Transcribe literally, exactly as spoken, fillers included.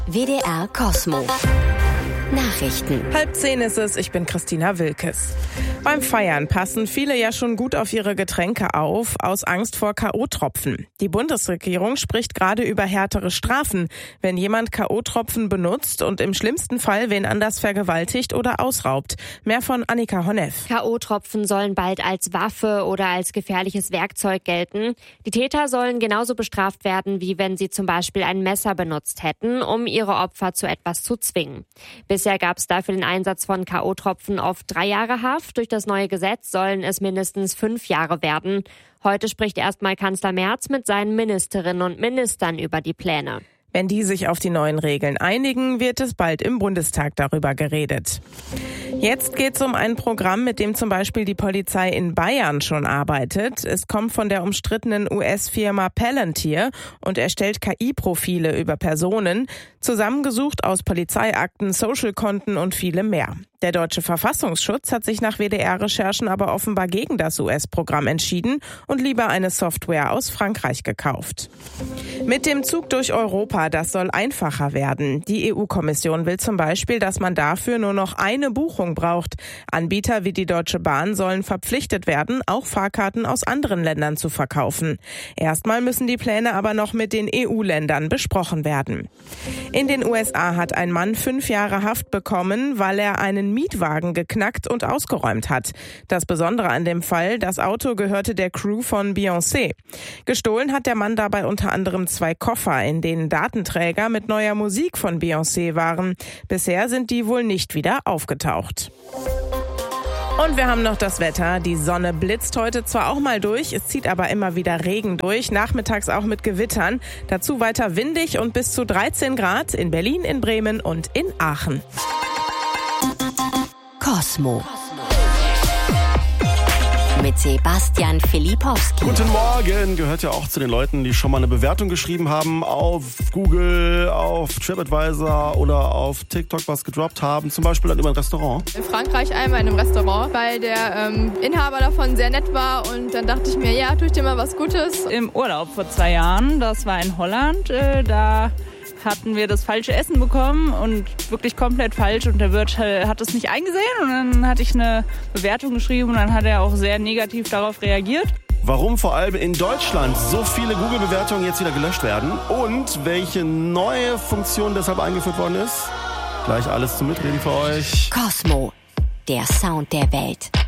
W D R Kosmo. Nachrichten. Halb zehn ist es, ich bin Christina Wilkes. Beim Feiern passen viele ja schon gut auf ihre Getränke auf, aus Angst vor K O-Tropfen. Die Bundesregierung spricht gerade über härtere Strafen, wenn jemand K O-Tropfen benutzt und im schlimmsten Fall wen anders vergewaltigt oder ausraubt. Mehr von Annika Honneff. K O-Tropfen sollen bald als Waffe oder als gefährliches Werkzeug gelten. Die Täter sollen genauso bestraft werden, wie wenn sie zum Beispiel ein Messer benutzt hätten, um ihre Opfer zu etwas zu zwingen. Bisher gab es dafür den Einsatz von K O-Tropfen auf drei Jahre Haft. Durch das neue Gesetz sollen es mindestens fünf Jahre werden. Heute spricht erstmal Kanzler Merz mit seinen Ministerinnen und Ministern über die Pläne. Wenn die sich auf die neuen Regeln einigen, wird es bald im Bundestag darüber geredet. Jetzt geht es um ein Programm, mit dem zum Beispiel die Polizei in Bayern schon arbeitet. Es kommt von der umstrittenen U S-Firma Palantir und erstellt K I-Profile über Personen, zusammengesucht aus Polizeiakten, Social-Konten und vielem mehr. Der deutsche Verfassungsschutz hat sich nach W D R-Recherchen aber offenbar gegen das U S-Programm entschieden und lieber eine Software aus Frankreich gekauft. Mit dem Zug durch Europa, das soll einfacher werden. Die E U-Kommission will zum Beispiel, dass man dafür nur noch eine Buchung braucht. Anbieter wie die Deutsche Bahn sollen verpflichtet werden, auch Fahrkarten aus anderen Ländern zu verkaufen. Erstmal müssen die Pläne aber noch mit den E U-Ländern besprochen werden. In den U S A hat ein Mann fünf Jahre Haft bekommen, weil er einen Mietwagen geknackt und ausgeräumt hat. Das Besondere an dem Fall, das Auto gehörte der Crew von Beyoncé. Gestohlen hat der Mann dabei unter anderem zwei Koffer, in denen Datenträger mit neuer Musik von Beyoncé waren. Bisher sind die wohl nicht wieder aufgetaucht. Und wir haben noch das Wetter. Die Sonne blitzt heute zwar auch mal durch, es zieht aber immer wieder Regen durch, nachmittags auch mit Gewittern. Dazu weiter windig und bis zu dreizehn Grad in Berlin, in Bremen und in Aachen. Kosmo. Mit Sebastian Filipowski. Guten Morgen, gehört ja auch zu den Leuten, die schon mal eine Bewertung geschrieben haben auf Google, auf TripAdvisor oder auf TikTok was gedroppt haben, zum Beispiel dann über ein Restaurant. In Frankreich einmal in einem Restaurant, weil der ähm, Inhaber davon sehr nett war und dann dachte ich mir, ja, tue ich dir mal was Gutes. Im Urlaub vor zwei Jahren, das war in Holland, äh, da hatten wir das falsche Essen bekommen und wirklich komplett falsch und der Wirt hat es nicht eingesehen und dann hatte ich eine Bewertung geschrieben und dann hat er auch sehr negativ darauf reagiert. Warum vor allem in Deutschland so viele Google-Bewertungen jetzt wieder gelöscht werden und welche neue Funktion deshalb eingeführt worden ist, gleich alles zum Mitreden für euch. Kosmo, der Sound der Welt.